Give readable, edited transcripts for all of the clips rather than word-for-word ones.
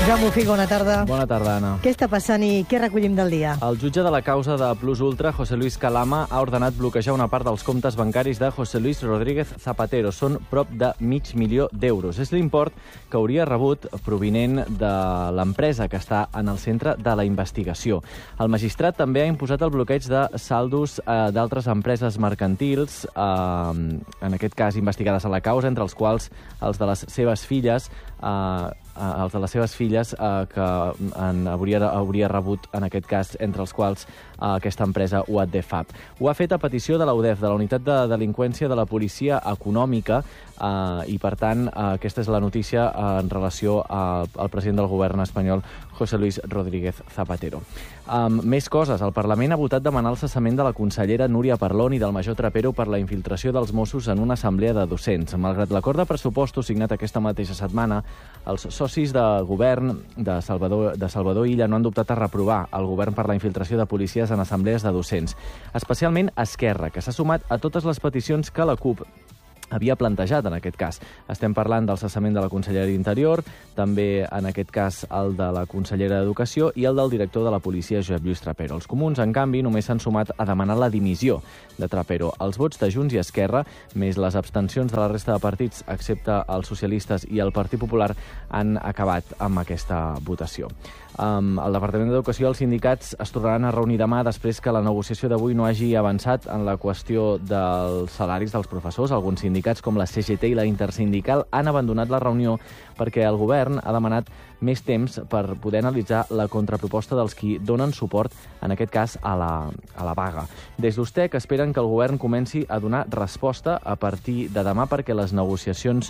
Jaume Figo, bona tarda. Bona tarda, Anna. Què està passant i què recollim del dia? El jutge de la causa de Plus Ultra, José Luis Calama, ha ordenat bloquejar una part dels comptes bancaris de José Luis Rodríguez Zapatero. Són prop de $500.000 d'euros. És l'import que hauria rebut provinent de l'empresa que està en el centre de la investigació. El magistrat també ha imposat el bloqueig de saldos d'altres empreses mercantils, en aquest cas investigades a la causa, entre els quals els de les seves filles, que hauria rebut, en aquest cas, entre els quals aquesta empresa UADFAB. Ho ha fet a petició de la UDEF, de la Unitat de Delinqüència de la Policia Econòmica, i, per tant, aquesta és la notícia en relació al president del govern espanyol, José Luis Rodríguez Zapatero. Més coses. El Parlament ha votat demanar el cessament de la consellera Núria Parlon i del major Trapero per la infiltració dels Mossos en una assemblea de docents. Malgrat l'acord de pressupostos signat aquesta mateixa setmana, els socis de govern de Salvador Illa no han dubtat a reprovar el govern per la infiltració de policies en assemblees de docents. Especialment Esquerra, que s'ha sumat a totes les peticions que la CUP havia plantejat en aquest cas. Estem parlant del cessament de la consellera d'Interior, també en aquest cas el de la consellera d'Educació i el del director de la policia, Josep Lluís Trapero. Els comuns, en canvi, només s'han sumat a demanar la dimissió de Trapero. Els vots de Junts i Esquerra, més les abstencions de la resta de partits, excepte els socialistes i el Partit Popular, han acabat amb aquesta votació. El Departament d'Educació i els sindicats es tornaran a reunir demà després que la negociació d'avui no hagi avançat en la qüestió dels salaris dels professors. Alguns sindicats, com la CGT i la Intersindical, han abandonat la reunió perquè el govern ha demanat més temps per poder analitzar la contraproposta dels qui donen suport, en aquest cas, a la vaga. Des d'USTEC esperen que el govern comenci a donar resposta a partir de demà perquè les negociacions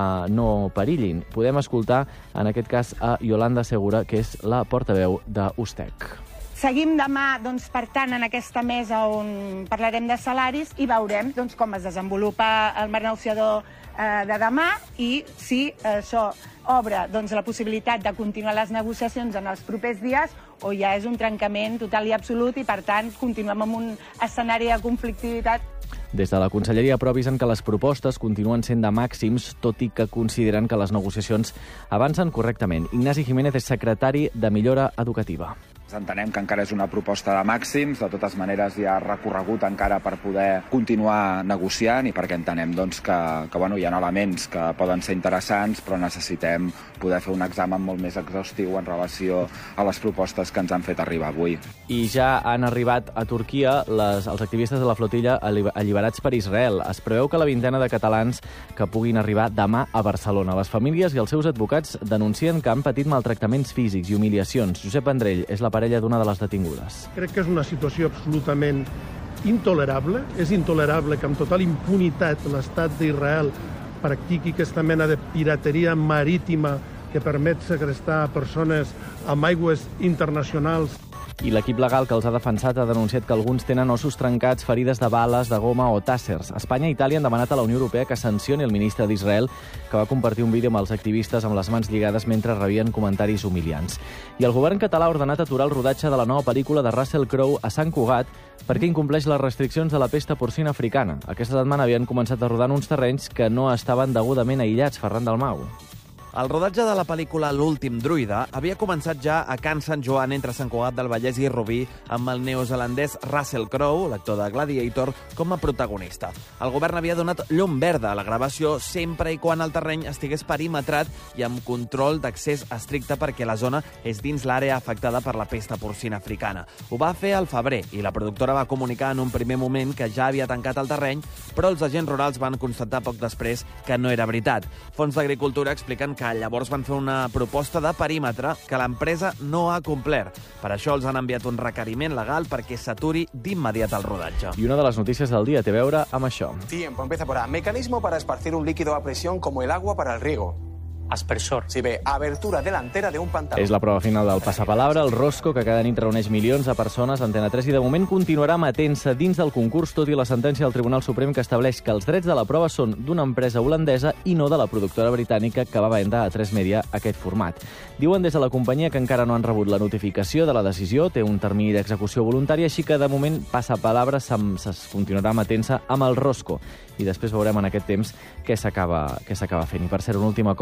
no perillin. Podem escoltar, en aquest cas, a Yolanda Segura, que és la portaveu d'USTEC. Seguim demà, per tant, en aquesta mesa on parlarem de salaris i veurem com es desenvolupa el marc negociador de demà i si això obre la possibilitat de continuar les negociacions en els propers dies o ja és un trencament total i absolut i, per tant, continuem amb un escenari de conflictivitat. Des de la Conselleria provisen que les propostes continuen sent de màxims, tot i que consideren que les negociacions avancen correctament. Ignasi Jiménez és secretari de Millora Educativa. Entenem que encara és una proposta de màxims, de totes maneres hi ha recorregut encara per poder continuar negociant i perquè entenem que hi ha elements que poden ser interessants, però necessitem poder fer un examen molt més exhaustiu en relació a les propostes que ens han fet arribar avui. I ja han arribat a Turquia els activistes de la flotilla alliberats per Israel. Es preveu que la vintena de catalans que puguin arribar demà a Barcelona. Les famílies i els seus advocats denuncien que han patit maltractaments físics i humiliacions. Josep Vendrell és la parella d'una de les detingudes. Crec que és una situació absolutament intolerable. És intolerable que amb total impunitat l'estat d'Israel practiqui aquesta mena de pirateria marítima que permet segrestar persones amb aigües internacionals. I l'equip legal que els ha defensat ha denunciat que alguns tenen ossos trencats, ferides de bales, de goma o tàssers. Espanya i Itàlia han demanat a la Unió Europea que sancioni el ministre d'Israel, que va compartir un vídeo amb els activistes amb les mans lligades mentre rebien comentaris humiliants. I el govern català ha ordenat aturar el rodatge de la nova pel·lícula de Russell Crowe a Sant Cugat perquè incompleix les restriccions de la pesta porcina africana. Aquesta setmana havien començat a rodar en uns terrenys que no estaven degudament aïllats. Ferran Dalmau. El rodatge de la pel·lícula L'últim druida havia començat ja a Can Sant Joan, entre Sant Cugat del Vallès i Rubí, amb el neozelandès Russell Crowe, l'actor de Gladiator, com a protagonista. El govern havia donat llum verda a la gravació sempre i quan el terreny estigués perimetrat i amb control d'accés estricte perquè la zona és dins l'àrea afectada per la pesta porcina africana. Ho va fer al febrer i la productora va comunicar en un primer moment que ja havia tancat el terreny, però els agents rurals van constatar poc després que no era veritat. Fons d'Agricultura expliquen que llavors van fer una proposta de perímetre que l'empresa no ha complert. Per això els han enviat un requeriment legal perquè s'aturi d'immediat el rodatge. I una de les notícies del dia té a veure amb això. Tiempo, empieza por A. Mecanismo para esparcir un líquido a presión como el agua para el riego. Aspersor. Sí, bé, abertura delantera de un pantaló. És la prova final del Passapalabra, el Rosco, que cada nit reuneix milions de persones a Antena 3 i de moment continuarà matent-se dins del concurs, tot i la sentència del Tribunal Suprem que estableix que els drets de la prova són d'una empresa holandesa i no de la productora britànica que va vendre a 3 Media aquest format. Diuen des de la companyia que encara no han rebut la notificació de la decisió, té un termini d'execució voluntària, així que de moment Passapalabra continuarà matent-se amb el Rosco i després veurem en aquest temps què s'acaba fent. I per cert, una última cosa, hi ha hagut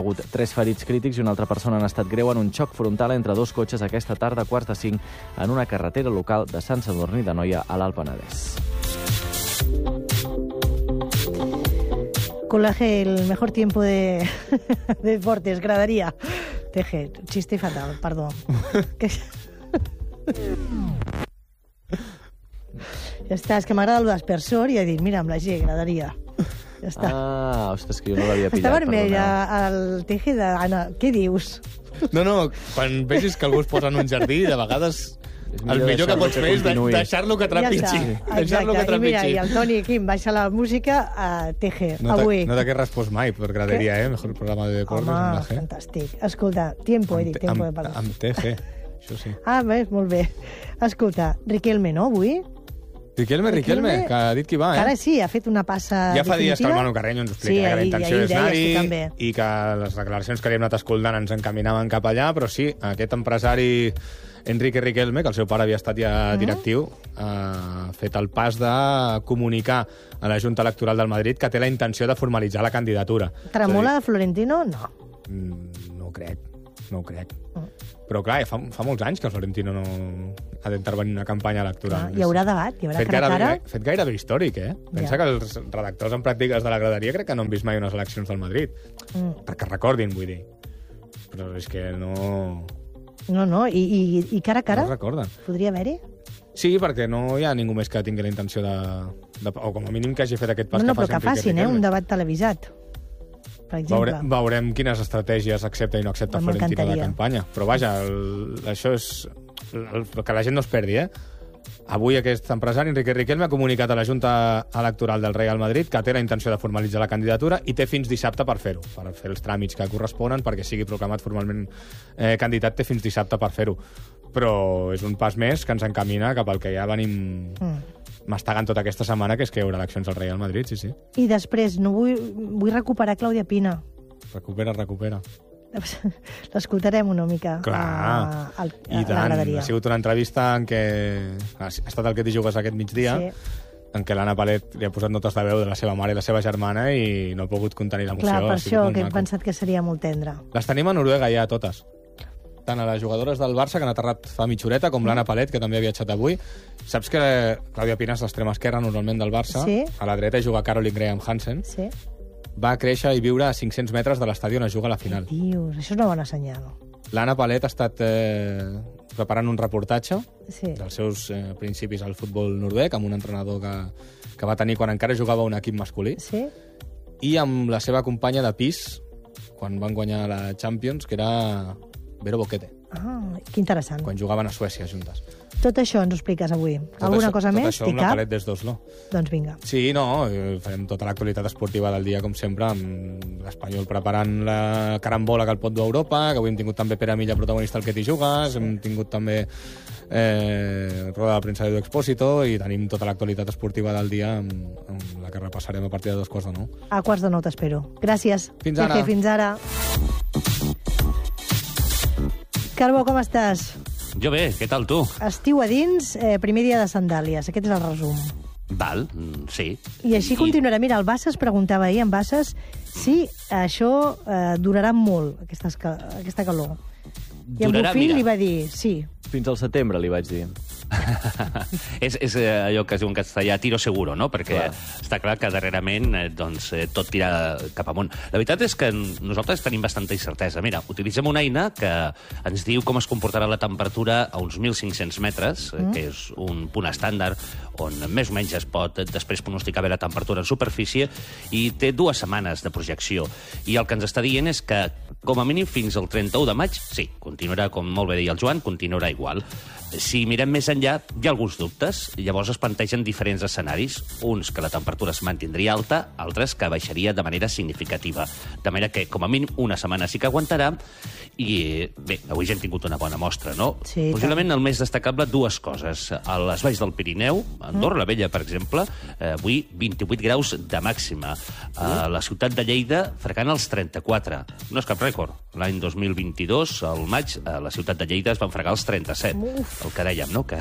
hagut 3 ferits crítics i una altra persona en estat greu en un xoc frontal entre 2 cotxes aquesta tarda, 4:45, en una carretera local de Sant Sadurní d'Anoia, a l'Alt Penedès. Collaje, el mejor tiempo de deportes, gradería. Teje, chiste fatal, perdó. Ja està, és que m'agrada el d'aspersor i he dit, mira, amb la G, graderia. Ja està. Ah, ostres, que jo no l'havia pillat. Està vermell el Teje d'Anna. Què dius? No, quan vegis que algú es posa en un jardí, de vegades el millor que pots fer és deixar-lo que trepitgi. Deixar-lo que trepitgi. I mira, trepitgi. i el Toni aquí em baixa la música a Teje, avui. No t'hagués respost mai per graderia, Mejor programa de deportes. Home, fantàstic. Escolta, tiempo, he dit, tiempo de parlar. Amb TG, això sí. Ah, bé, molt bé. Escolta, Riquelme, no, avui? Riquelme, que ha dit que hi va, Ara sí, ha fet una passa ja fa definitiva. dies que el Manu Carreño ens explica que la intenció és anar-hi i que les declaracions que li hem anat escoltant ens encaminaven cap allà, però sí, aquest empresari Enrique Riquelme, que el seu pare havia estat ja directiu, ha fet el pas de comunicar a la Junta Electoral del Madrid que té la intenció de formalitzar la candidatura. Tremola de Florentino? No. No ho crec. Però clar, fa molts anys que el Florentino no ha d'intervenir en una campanya electoral. Hi haurà debat, hi haurà cara. Fet gairebé històric, Pensa que els redactors en pràctiques de la graderia crec que no han vist mai unes eleccions del Madrid. Perquè recordin, vull dir. Però és que no... No, i cara a cara? No recorden. Podria haver-hi? Sí, perquè no hi ha ningú més que tingui la intenció de o com a mínim que hagi fet aquest pas no, però que facin, un debat televisat. Per exemple. Veurem quines estratègies accepta i no accepta Florentino de campanya. Però vaja, això és... que la gent no es perdi, Avui aquest empresari, Enrique Riquelme, ha comunicat a la Junta Electoral del Real Madrid que té la intenció de formalitzar la candidatura i té fins dissabte per fer-ho, per fer els tràmits que corresponen perquè sigui proclamat formalment candidat, té fins dissabte per fer-ho. Però és un pas més que ens encamina cap al que ja venim mastegant tota aquesta setmana, que és que hi haurà eleccions al Real Madrid, sí. I després, no vull recuperar Clàudia Pina. Recupera. L'escoltarem una mica a la graderia. Ha sigut una entrevista en què ha estat el que t'hi jugues aquest migdia, en què l'Anna Palet li ha posat notes de veu de la seva mare i la seva germana i no ha pogut contenir l'emoció. Clar, per això que hem pensat que seria molt tendre. Les tenim a Noruega ja, totes. Tant a les jugadores del Barça, que han aterrat fa mitja horeta, com l'Anna Palet, que també ha viatjat avui. Saps que Clàudia Pina és l'extrema esquerra, normalment, del Barça. A la dreta hi juga Caroline Graham Hansen. Va créixer i viure a 500 metres de l'estadi on es juga a la final. Què dius? Això és una bona senyal. L'Anna Palet ha estat preparant un reportatge dels seus principis al futbol noruec, amb un entrenador que va tenir quan encara jugava un equip masculí, i amb la seva companya de pis, quan van guanyar la Champions, que era Vero Boquete. Ah, que interessant. Quan jugaven a Suècia juntes. Tot això ens ho expliques avui. Alguna cosa més? Tot això amb la Palet des d'Oslo. Doncs vinga. Sí, farem tota l'actualitat esportiva del dia, com sempre, amb l'Espanyol preparant la carambola que el pot dur a Europa, que avui hem tingut també Pere Milla, protagonista al Que t'hi jugues, hem tingut també roda de premsa d'Edu Expósito, i tenim tota l'actualitat esportiva del dia amb la que repassarem a partir de 2:15. A 8:15 t'espero. Gràcies. Fins ara. Fins ara. Carbó, com estàs? Jo bé, què tal tu? Estiu a dins, primer dia de sandàlies. Aquest és el resum. Val, sí. I així continuarà. Mira, el Bassas preguntava ahir, en Bassas, si això durarà molt, aquesta calor. I en Bufín li va dir sí. Fins al setembre, li vaig dir. és allò que es diu en castellà tiro seguro, no? Perquè està clar que darrerament tot tira cap amunt. La veritat és que nosaltres tenim bastanta incertesa. Mira, utilitzem una eina que ens diu com es comportarà la temperatura a uns 1.500 metres, que és un punt estàndard on més o menys es pot després pronosticar bé la temperatura en superfície, i té 2 setmanes de projecció. I el que ens està dient és que, com a mínim fins al 31 de maig, sí, continuarà, com molt bé deia el Joan, continuarà igual. Si mirem més enllà, hi ha alguns dubtes. Llavors es plantegen diferents escenaris. Uns que la temperatura es mantindria alta, altres que baixaria de manera significativa. De manera que, com a mínim, una setmana sí que aguantarà. I, bé, avui ja hem tingut una bona mostra, no? Sí, possiblement el més destacable, 2 coses. A les valls del Pirineu, a Andorra la Vella, per exemple, avui 28 graus de màxima. A la ciutat de Lleida, fregant els 34. No és cap rècord. L'any 2022, al maig, a la ciutat de Lleida es van fregar els 37. El que dèiem, no? Que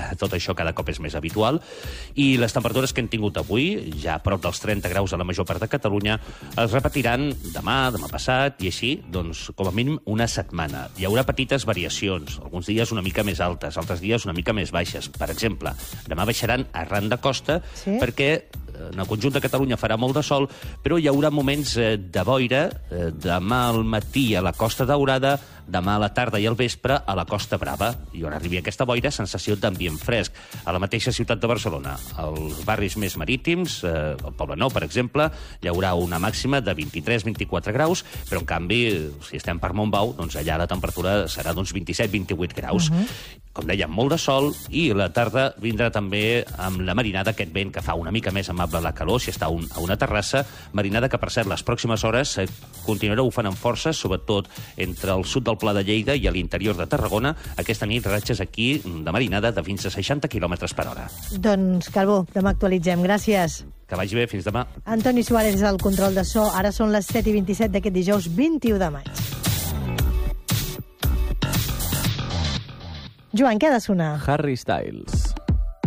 tot això cada cop és més habitual, i les temperatures que hem tingut avui, ja a prop dels 30 graus a la major part de Catalunya, es repetiran demà passat, i així, doncs, com a mínim una setmana. Hi haurà petites variacions, alguns dies una mica més altes, altres dies una mica més baixes. Per exemple, demà baixaran arran de costa, perquè en el conjunt de Catalunya farà molt de sol, però hi haurà moments de boira, demà al matí a la Costa Daurada, demà a la tarda i al vespre a la Costa Brava. I on arribi aquesta boira, sensació d'ambient fresc. A la mateixa ciutat de Barcelona, als barris més marítims, al Poblenou, per exemple, hi haurà una màxima de 23-24 graus, però en canvi, si estem per Montbau, doncs allà la temperatura serà d'uns 27-28 graus. Com dèiem, molt de sol, i la tarda vindrà també amb la marinada, aquest vent que fa una mica més amable la calor, si està a una terrassa, marinada que, per cert, les pròximes hores continuarà bufant amb força, sobretot entre el sud del Pla de Lleida i a l'interior de Tarragona. Aquesta nit ratxes aquí de marinada de fins a 60 km per hora. Doncs, Calbó, demà actualitzem. Gràcies. Que vagi bé, fins demà. Antoni Suárez, al control de so. Ara són les 7:27 d'aquest dijous 21 de maig. Joan, què ha de sonar? Harry Styles.